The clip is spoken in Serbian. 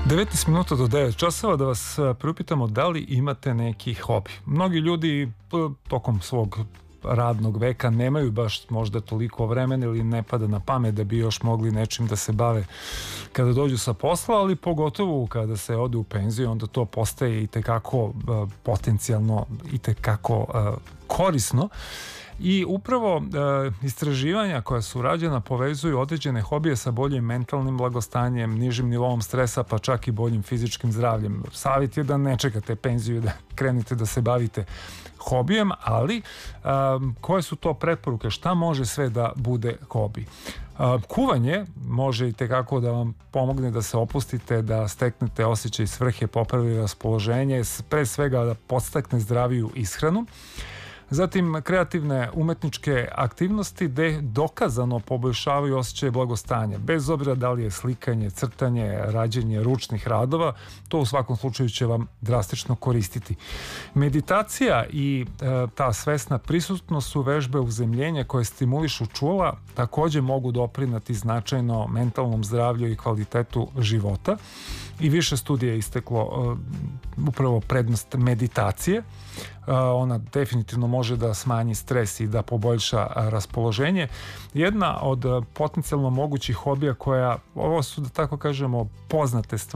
19 minuta do 9 časova, da vas priupitamo da li imate neki hobi. Mnogi ljudi tokom svog radnog veka nemaju baš možda toliko vremena ili ne pada na pamet da bi još mogli nečim da se bave kada dođu sa posla, ali pogotovo kada se ode u penziju, onda to postaje i tekako potencijalno i tekako korisno. I upravo istraživanja koja su rađena povezuju određene hobije sa boljim mentalnim blagostanjem, nižim nivoom stresa, pa čak i boljim fizičkim zdravljem. Savjet je da ne čekate penziju, da krenete da se bavite hobijem, ali koje su to preporuke, šta može sve da bude hobi? Kuvanje može i tekako da vam pomogne da se opustite, da steknete osjećaj svrhe, popravi raspoloženje, pre svega da podstakne zdraviju ishranu. Zatim, kreativne umetničke aktivnosti gde dokazano poboljšavaju osjećaj blagostanja. Bez obzira da li je slikanje, crtanje, rađenje ručnih radova, to u svakom slučaju će vam drastično koristiti. Meditacija i ta svesna prisutnost su vežbe uzemljenja koje stimulišu čula, takođe mogu doprineti značajno mentalnom zdravlju i kvalitetu života. I više studija je isteklo upravo prednost meditacije. Ona definitivno može da smanji stres i da poboljša raspoloženje. Jedna od potencijalno mogućih hobija koja, ovo su da tako kažemo poznate stvari,